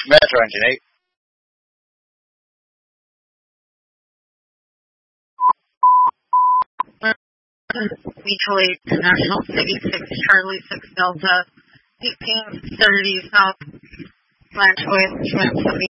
Metro Engine 8. Mutual Aid to National City 6 Charlie 6 Delta 1830 South Branch with Schmidt